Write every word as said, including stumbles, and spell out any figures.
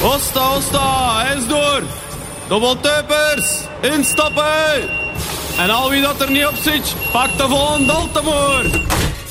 Osta, Osta, eens door. Dobbeltuipers, instappen. En al wie dat er niet op zit, pak de volgende Baltimore.